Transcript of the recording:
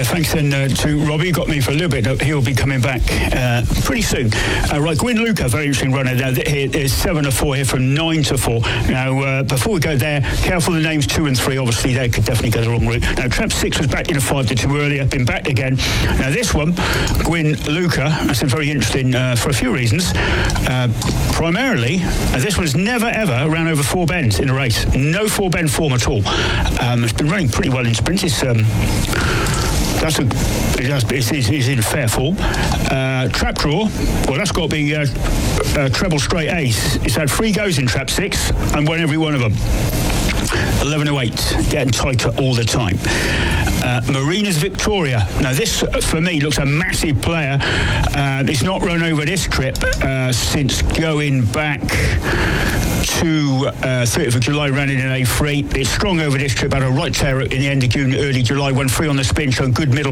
thanks then to Robbie. Got me for a little bit. He'll be coming back pretty soon. Right, Gwyn Luca, very interesting runner. Now, there's 7 to 4 here from 9 to 4. Now, before we go there, careful the names 2 and 3. Obviously, they could definitely go the wrong route. Now, Trap 6 was back in a 5 to 2 earlier, been backed again. Now, this one, Gwyn Luca, that's very interesting for a few reasons. Primarily, this one's never ever ran over 4 bends in a race. No 4 bend form at all. It's been running pretty well in sprints. It's in fair form. Trap draw, well, that's got to be treble straight ace. It's had 3 goes in Trap 6 and won every one of them. 11:08, getting tighter all the time. Marina's Victoria. Now this, for me, looks a massive player. It's not run over this trip since going back to 30th of July, ran in an A3. It's strong over this trip, had a right tear in the end of June, early July, went free on the spin, showing good middle